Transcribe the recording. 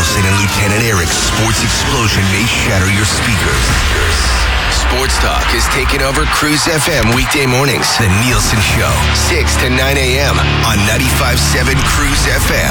Nielsen and Lieutenant Eric's sports explosion may shatter your speakers. Sports Talk is taking over Cruise FM weekday mornings. The Nielsen Show, 6 to 9 a.m. on 95.7 Cruise FM.